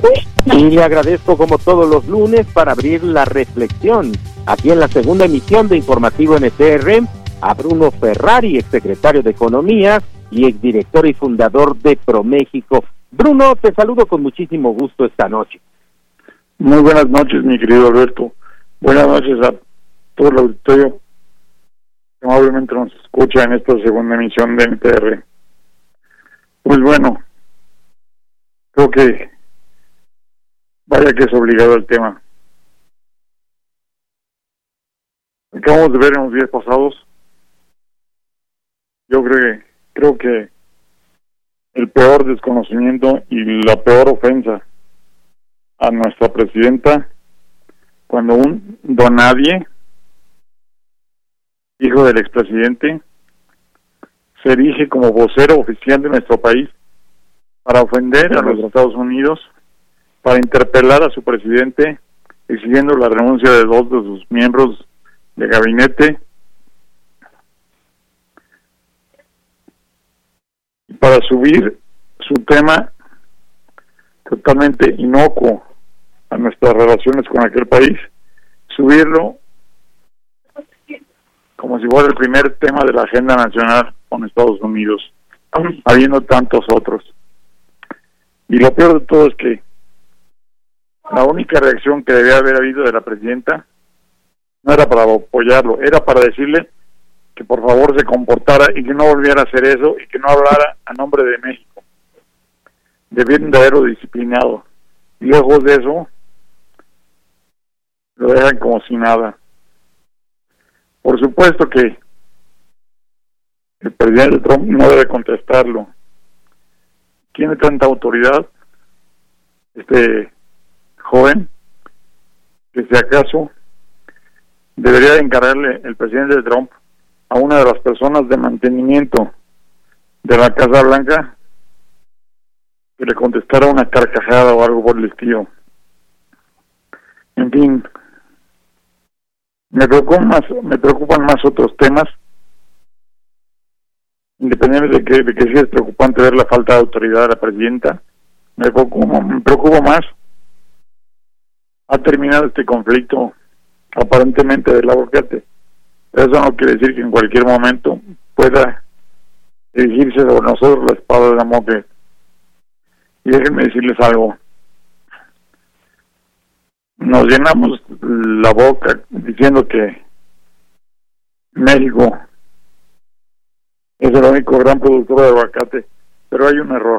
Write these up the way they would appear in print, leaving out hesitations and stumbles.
Y le agradezco como todos los lunes para abrir la reflexión aquí en la segunda emisión de Informativo NTR a Bruno Ferrari, exsecretario de Economía y exdirector y fundador de ProMéxico. Bruno, te saludo con muchísimo gusto esta noche. Muy buenas noches, mi querido Alberto. Buenas noches a todo el auditorio que amablemente nos escucha en esta segunda emisión de NTR. Pues bueno, creo que vaya que es obligado el tema. Acabamos de ver en los días pasados, yo creo que el peor desconocimiento y la peor ofensa a nuestra presidenta, cuando un donadie, hijo del expresidente, se erige como vocero oficial de nuestro país para ofender a los Estados Unidos, para interpelar a su presidente, exigiendo la renuncia de 2 de sus miembros de gabinete, y para subir su tema totalmente inocuo a nuestras relaciones con aquel país, subirlo como si fuera el primer tema de la agenda nacional con Estados Unidos, habiendo tantos otros. Y lo peor de todo es que la única reacción que debía haber habido de la presidenta no era para apoyarlo, era para decirle que por favor se comportara y que no volviera a hacer eso y que no hablara a nombre de México. Debieron de haberlo disciplinado. Y luego de eso lo dejan como si nada. Por supuesto que el presidente Trump no debe contestarlo. Tiene tanta autoridad este joven que si acaso debería de encargarle el presidente Trump a una de las personas de mantenimiento de la Casa Blanca que le contestara una carcajada o algo por el estilo. En fin, me preocupan más otros temas, independientemente de que sí es preocupante ver la falta de autoridad de la presidenta. Me preocupa más. Ha terminado este conflicto aparentemente del aguacate. Eso no quiere decir que en cualquier momento pueda dirigirse sobre nosotros la espada de Damocles. Y déjenme decirles algo. Nos llenamos la boca diciendo que México es el único gran productor de aguacate, pero hay un error.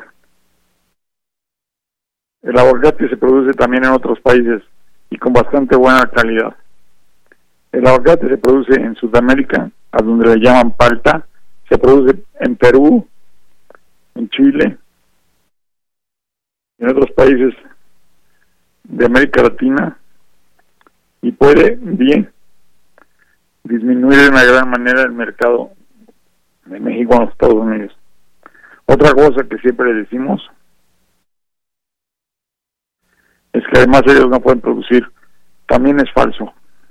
El aguacate se produce también en otros países y con bastante buena calidad. El aguacate se produce en Sudamérica, a donde le llaman palta, se produce en Perú, en Chile, en otros países de América Latina, y puede bien disminuir de una gran manera el mercado de México en los Estados Unidos. Otra cosa que siempre decimos es que además ellos no pueden producir. También es falso.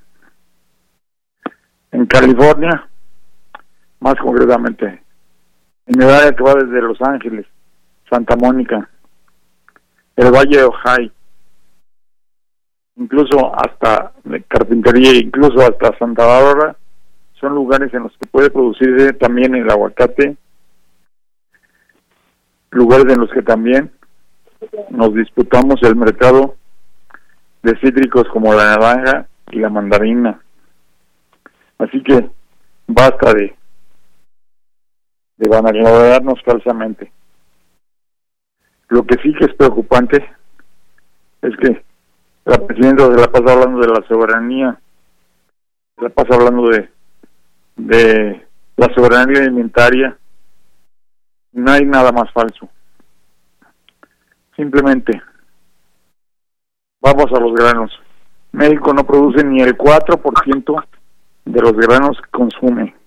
En California, más concretamente, en el área que va desde Los Ángeles, Santa Mónica, el Valle de Ojai, incluso hasta Carpintería, incluso hasta Santa Bárbara, son lugares en los que puede producirse también el aguacate, lugares en los que también nos disputamos el mercado de cítricos como la naranja y la mandarina. Así que basta de vanagloriarnos falsamente. Lo que sí que es preocupante es que la presidenta se la pasa hablando de la soberanía, se la pasa hablando de la soberanía alimentaria. No hay nada más falso. Simplemente vamos a los granos. México no produce ni el 4% de los granos que consume.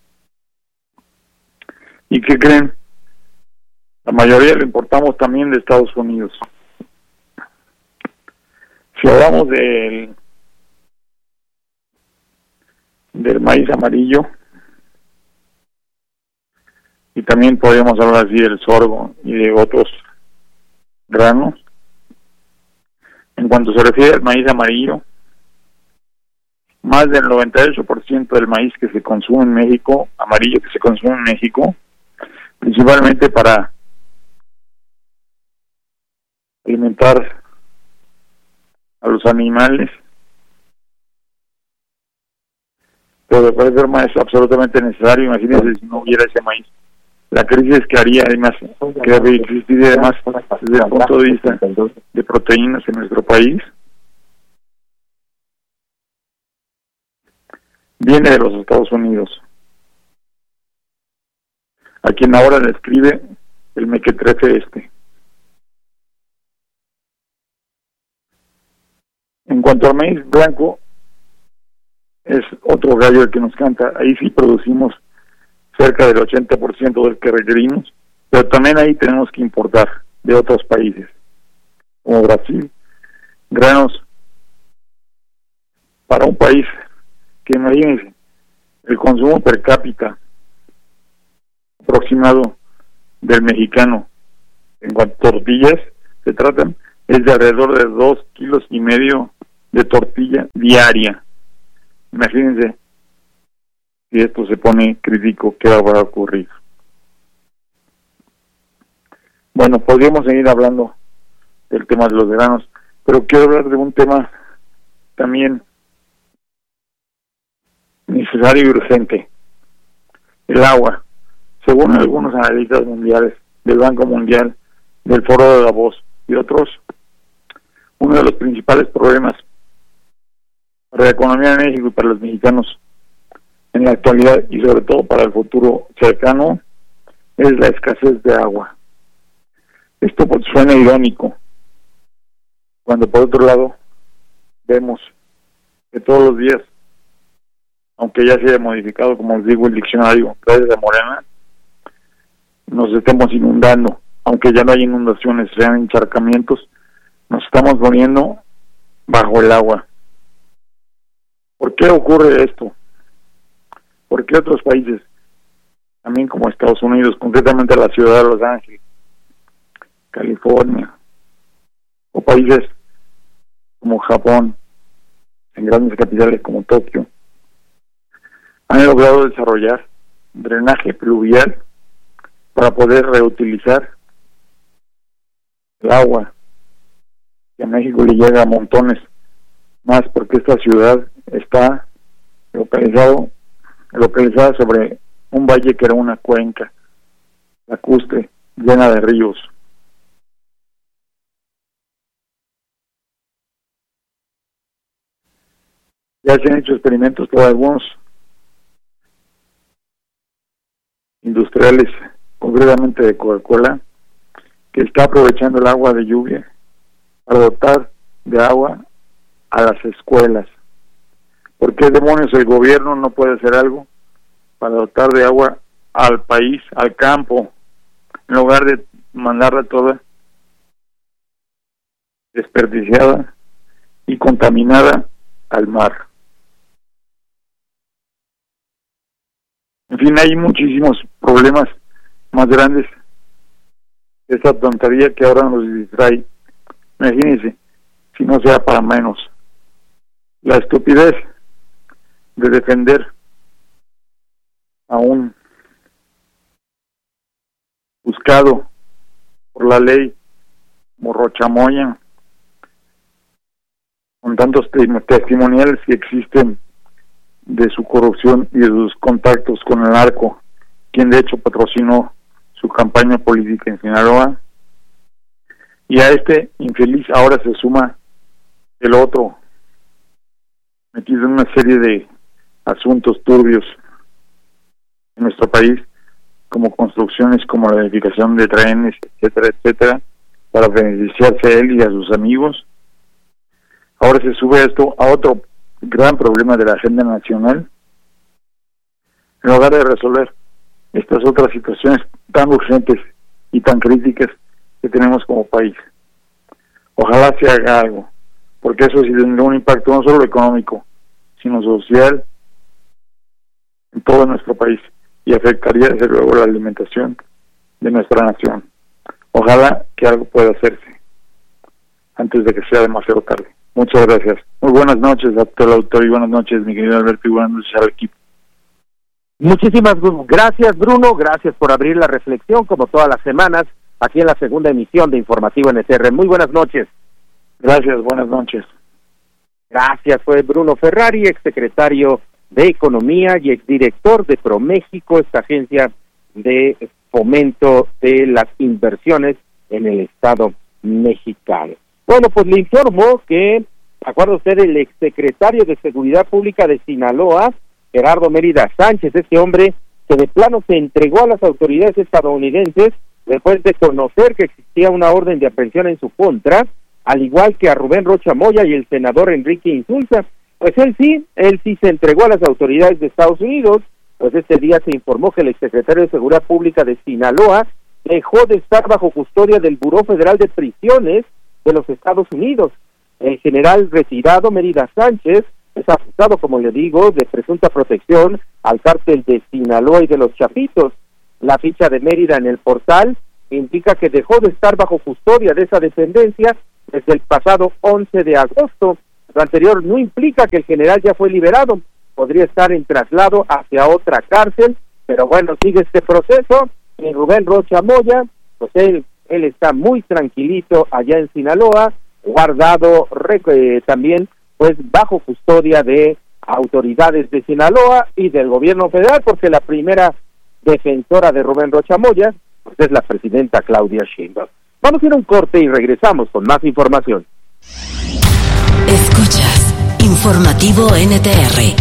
¿Y qué creen? La mayoría lo importamos también de Estados Unidos. Si hablamos del maíz amarillo, y también podríamos hablar así del sorgo y de otros granos, En cuanto se refiere al maíz amarillo, más del 98% del maíz que se consume en México, amarillo que se consume en México, principalmente para alimentar a los animales, pero de cualquier forma es absolutamente necesario. Imagínense si no hubiera ese maíz, la crisis que haría, además, que existiría además desde el punto de vista de proteínas en nuestro país, viene de los Estados Unidos, a quien ahora le escribe el mequetrefe este. En cuanto al maíz blanco, es otro gallo el que nos canta. Ahí sí producimos cerca del 80% del que requerimos, pero también ahí tenemos que importar de otros países, como Brasil, granos para un país que, imagínense, el consumo per cápita aproximado del mexicano en cuanto a tortillas se tratan es de alrededor de 2,5 kilos de tortilla diaria. Imagínense si esto se pone crítico, ¿qué va a ocurrir? Bueno, podríamos seguir hablando del tema de los granos, pero quiero hablar de un tema también necesario y urgente: el agua. Según algunos analistas mundiales, del Banco Mundial, del Foro de Davos y otros, uno de los principales problemas para la economía de México y para los mexicanos en la actualidad, y sobre todo para el futuro cercano, es la escasez de agua. Esto suena irónico, cuando por otro lado vemos que todos los días, aunque ya se haya modificado, como les digo, el diccionario de Morena, nos estemos inundando. Aunque ya no hay inundaciones, sean encharcamientos, nos estamos poniendo bajo el agua. ¿Por qué ocurre esto? ¿Por qué otros países, también como Estados Unidos, concretamente la ciudad de Los Ángeles, California, o países como Japón, en grandes capitales como Tokio, han logrado desarrollar drenaje pluvial para poder reutilizar el agua que a México le llega a montones más, porque esta ciudad está localizada sobre un valle que era una cuenca lacustre llena de ríos. Ya se han hecho experimentos por algunos industriales, concretamente de Coca-Cola, que está aprovechando el agua de lluvia para dotar de agua a las escuelas. ¿Por qué demonios el gobierno no puede hacer algo para dotar de agua al país, al campo, en lugar de mandarla toda desperdiciada y contaminada al mar? En fin, hay muchísimos problemas más grandes. Esta tontería que ahora nos distrae, imagínense, si no sea para menos, la estupidez de defender a un buscado por la ley Morrochamoya, con tantos testimoniales que existen de su corrupción y de sus contactos con el narco, quien de hecho patrocinó su campaña política en Sinaloa. Y a este infeliz ahora se suma el otro, metido en una serie de asuntos turbios en nuestro país, como construcciones como la edificación de trenes, etcétera, etcétera, para beneficiarse a él y a sus amigos. Ahora se sube esto a otro gran problema de la agenda nacional, en lugar de resolver estas otras situaciones tan urgentes y tan críticas que tenemos como país. Ojalá se haga algo, porque eso sí tendrá un impacto no solo económico, sino social en todo nuestro país, y afectaría desde luego la alimentación de nuestra nación. Ojalá que algo pueda hacerse. antes de que sea demasiado tarde. Muchas gracias. Muy buenas noches a todo el autor y buenas noches, mi querido Alberto, y buenas noches al equipo. Muchísimas gracias, Bruno. Gracias por abrir la reflexión, como todas las semanas, aquí en la segunda emisión de Informativo NTR. Muy buenas noches. Gracias, buenas noches. Gracias, fue Bruno Ferrari, exsecretario de Economía y exdirector de ProMéxico, esta agencia de fomento de las inversiones en el Estado mexicano. Bueno, pues le informo que, ¿acuerda usted del exsecretario de Seguridad Pública de Sinaloa, Gerardo Mérida Sánchez? Este hombre que de plano se entregó a las autoridades estadounidenses después de conocer que existía una orden de aprehensión en su contra, al igual que a Rubén Rocha Moya y el senador Enrique Insulza. Pues él sí se entregó a las autoridades de Estados Unidos. Pues este día se informó que el exsecretario de Seguridad Pública de Sinaloa dejó de estar bajo custodia del Buró Federal de Prisiones de los Estados Unidos. El general retirado Mérida Sánchez es acusado, como le digo, de presunta protección al cártel de Sinaloa y de los Chapitos. La ficha de Mérida en el portal indica que dejó de estar bajo custodia de esa dependencia desde el pasado 11 de agosto. Lo anterior no implica que el general ya fue liberado, podría estar en traslado hacia otra cárcel, pero bueno, sigue este proceso. Y Rubén Rocha Moya, pues él está muy tranquilito allá en Sinaloa, guardado también pues bajo custodia de autoridades de Sinaloa y del gobierno federal, porque la primera defensora de Rubén Rocha Moya pues es la presidenta Claudia Sheinbaum. Vamos a ir a un corte y regresamos con más información. Escuchas Informativo NTR.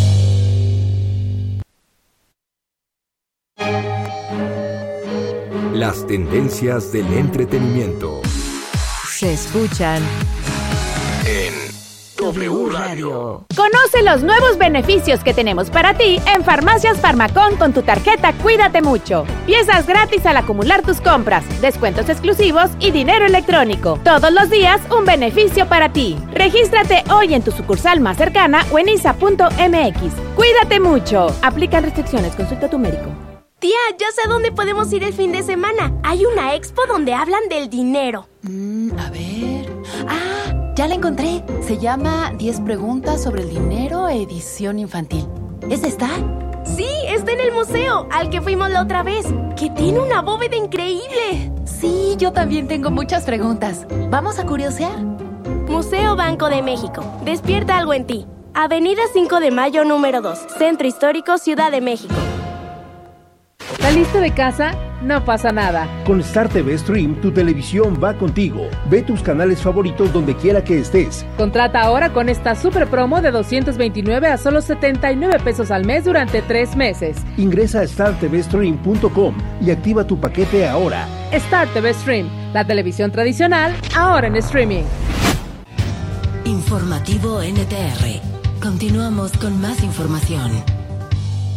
Las tendencias del entretenimiento Se escuchan en W Radio. Conoce los nuevos beneficios que tenemos para ti en Farmacias Farmacón con tu tarjeta Cuídate Mucho. Piezas gratis al acumular tus compras, descuentos exclusivos y dinero electrónico. Todos los días un beneficio para ti. Regístrate hoy en tu sucursal más cercana o en isa.mx. Cuídate mucho. Aplican restricciones. Consulta a tu médico. Tía, ya sé a dónde podemos ir el fin de semana. Hay una expo donde hablan del dinero. A ver... ya la encontré. Se llama 10 preguntas sobre el dinero, edición infantil. ¿Es esta? Sí, está en el museo, al que fuimos la otra vez, que tiene una bóveda increíble. Sí, yo también tengo muchas preguntas. ¿Vamos a curiosear? Museo Banco de México. Despierta algo en ti. Avenida 5 de Mayo, número 2. Centro Histórico, Ciudad de México. ¿Saliste de casa? No pasa nada. Con Star TV Stream, tu televisión va contigo. Ve tus canales favoritos donde quiera que estés. Contrata ahora con esta super promo de 229 a solo 79 pesos al mes durante 3 meses. Ingresa a startvstream.com y activa tu paquete ahora. Star TV Stream, la televisión tradicional, ahora en streaming. Informativo NTR. Continuamos con más información.